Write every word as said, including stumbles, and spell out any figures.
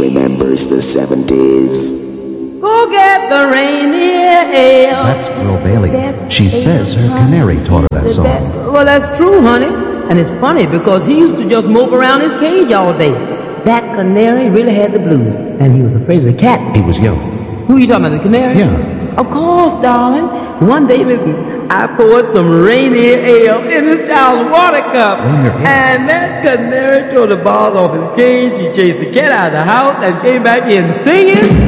remembers the seventies. Go get the reindeer ale. That's Pearl Bailey. She says her canary taught her that song. That, well, that's true, honey. And it's funny because he used to just mope around his cage all day. That canary really had the blues, and he was afraid of the cat. He was young. Who are you talking about, the canary? Yeah. Of course, darling. One day, listen, I poured some reindeer ale in this child's water cup. Reindeer ale? And that canary tore the bars off his cage. He chased the cat out of the house and came back in singing.